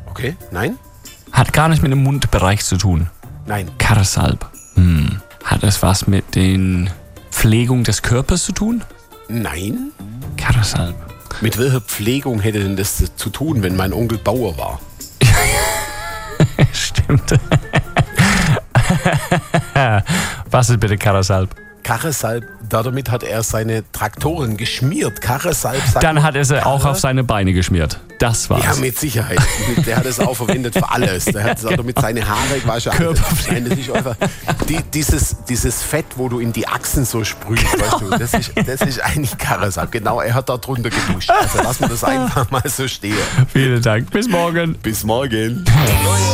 Okay, nein? Hat gar nicht mit dem Mundbereich zu tun. Nein. Karsalb. Hat es was mit den Pflegung des Körpers zu tun? Nein? Karsalb. Mit welcher Pflegung hätte denn das zu tun, wenn mein Onkel Bauer war? Stimmt. Was ist bitte Karsalb? Karresalb, damit hat er seine Traktoren geschmiert. Karresalb sagt Dann man, hat er sie auch Karre- auf seine Beine geschmiert. Das war's. Ja, mit Sicherheit. Der hat es auch verwendet für alles. Der hat es auch damit seine Haare gewaschen. Körperpflege. Nein, das ist einfach dieses Fett, wo du in die Achsen so sprühst, weißt du, das ist eigentlich Karresalb. Genau, er hat da drunter geduscht. Also lassen wir das einfach mal so stehen. Vielen Dank. Bis morgen. Bis morgen.